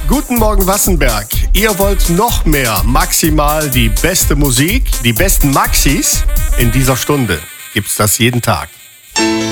Guten Morgen Wassenberg. Ihr wollt noch mehr, maximal die beste Musik, die besten Maxis? In dieser Stunde gibt's das jeden Tag.